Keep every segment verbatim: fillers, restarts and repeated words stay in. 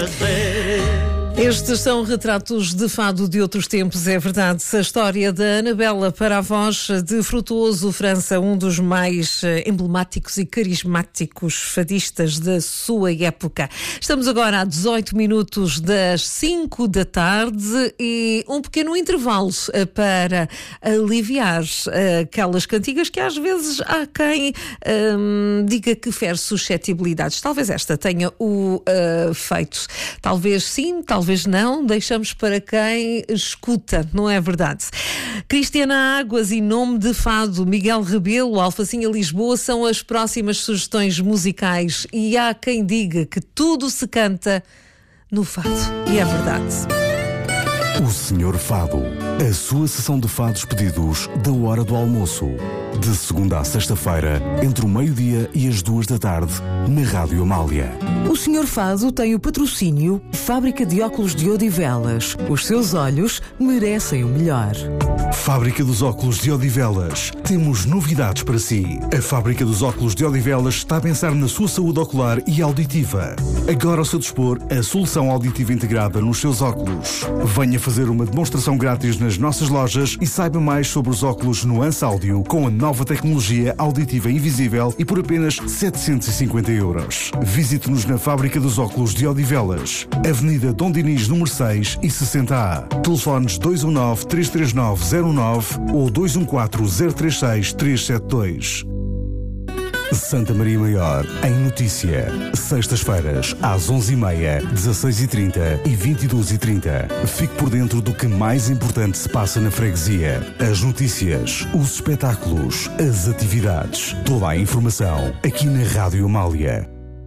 Estes são retratos de fado de outros tempos, é verdade. A história da Anabela para a voz de Frutuoso França, um dos mais emblemáticos e carismáticos fadistas da sua época. Estamos agora a dezoito minutos das cinco da tarde e um pequeno intervalo para aliviar aquelas cantigas que às vezes há quem hum, diga que fere suscetibilidades. Talvez esta tenha o uh, feito. Talvez sim, talvez não, deixamos para quem escuta, não é verdade? Cristiana Águas e Nome de Fado, Miguel Rebelo, Alfacinha Lisboa são as próximas sugestões musicais e há quem diga que tudo se canta no fado, e é verdade. O Senhor Fado, a sua sessão de fados pedidos da hora do almoço, de segunda a sexta-feira, entre o meio-dia e as duas da tarde, na Rádio Amália. O Senhor Fado tem o patrocínio Fábrica de Óculos de Odivelas. Os seus olhos merecem o melhor. Fábrica dos Óculos de Odivelas. Temos novidades para si. A Fábrica dos Óculos de Odivelas está a pensar na sua saúde ocular e auditiva. Agora ao seu dispor, a solução auditiva integrada nos seus óculos. Venha fazer uma demonstração grátis nas nossas lojas e saiba mais sobre os óculos Nuance Áudio com a nova tecnologia auditiva invisível e por apenas setecentos e cinquenta euros. Visite-nos na Fábrica dos Óculos de Odivelas, Avenida Dom Dinis, número seis e sessenta A. Telefones dois um nove, três três nove, zero nove ou dois um quatro, zero três seis, três sete dois. Santa Maria Maior, em notícia. Sextas-feiras, às onze e meia, dezasseis e trinta e vinte e duas e trinta. Fique por dentro do que mais importante se passa na freguesia. As notícias, os espetáculos, as atividades. Toda a informação aqui na Rádio Amália.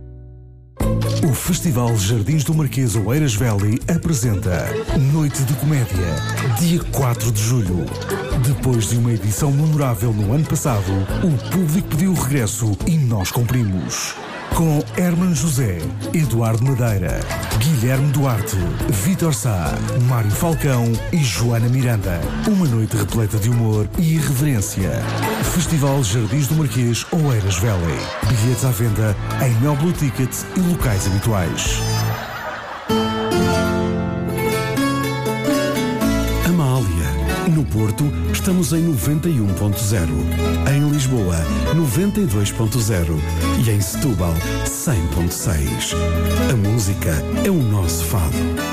O Festival Jardins do Marquês Oeiras Valley apresenta Noite de Comédia, dia quatro de julho. Depois de uma edição memorável no ano passado, o público pediu o regresso e nós cumprimos. Com Herman José, Eduardo Madeira, Guilherme Duarte, Vítor Sá, Mário Falcão e Joana Miranda. Uma noite repleta de humor e irreverência. Festival Jardins do Marquês Oeiras Valley. Bilhetes à venda em Mel Blue Ticket e locais habituais. Amália. No Porto, estamos em noventa e um ponto zero. Em Lisboa, noventa e dois ponto zero. E em Setúbal, cem ponto seis. A música é o nosso fado.